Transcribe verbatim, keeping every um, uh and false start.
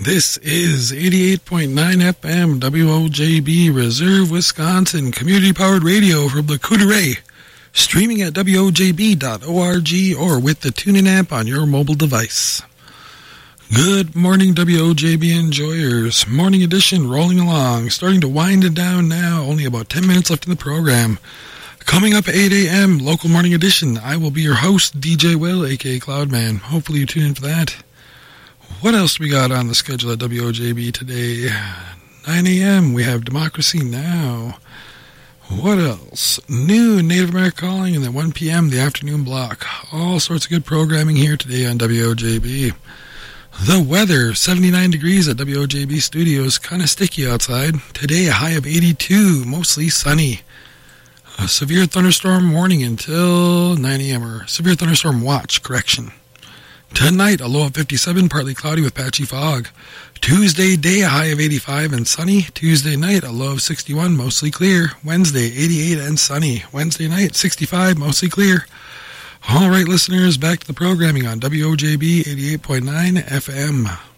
This is eighty-eight point nine F M W O J B Reserve, Wisconsin, community-powered radio from the Coudray. Streaming at W O J B dot org or with the TuneIn app on your mobile device. Good morning, W O J B enjoyers. Morning edition rolling along, starting to wind it down now. Only about ten minutes left in the program. Coming up at eight a.m., local morning edition. I will be your host, D J Will, a k a. Cloudman. Hopefully you tune in for that. What else we got on the schedule at W O J B today? nine a.m., we have Democracy Now! What else? New Native American Calling, and then one p.m., the afternoon block. All sorts of good programming here today on W O J B. The weather, seventy-nine degrees at W O J B Studios. Kind of sticky outside. Today, a high of eighty-two, mostly sunny. A severe thunderstorm warning until nine a.m., or severe thunderstorm watch, correction. Tonight, a low of fifty-seven, partly cloudy with patchy fog. Tuesday day, a high of eighty-five and sunny. Tuesday night, a low of sixty-one, mostly clear. Wednesday, eighty-eight and sunny. Wednesday night, sixty-five, mostly clear. All right, listeners, back to the programming on W O J B eighty-eight point nine F M.